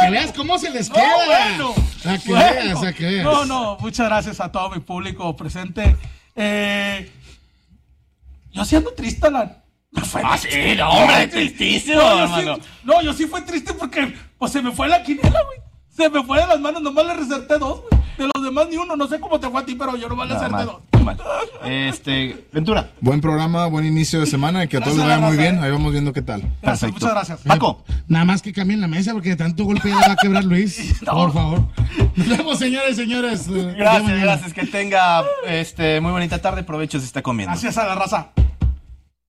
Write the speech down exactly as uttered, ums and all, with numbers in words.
que veas cómo se les queda. No, bueno, a que bueno. veas, a que veas. No, no, muchas gracias a todo mi público presente. Eh, yo siendo triste, Alan. Me fue Ah, triste. sí, no, hombre, tristísimo, no, yo hermano. sí, no, yo sí fue triste porque pues se me fue la quiniela, güey. Se me fue de las manos, nomás le reserté dos, güey. De los demás ni uno, no sé cómo te fue a ti, pero yo nomás le No, reserté mal, dos. mal. Este, Ventura. Buen programa, buen inicio de semana y que a todos les vaya muy bien. Ahí vamos viendo qué tal. Gracias, Perfecto. muchas gracias. Paco. Nada más que cambien la mesa porque de tanto golpe ya la va a quebrar Luis. No. Por favor. Nos vemos, señores, señores. Eh, ya Gracias, mañana. gracias. Que tenga este, muy bonita tarde. Provecho si está comiendo. Gracias a la raza.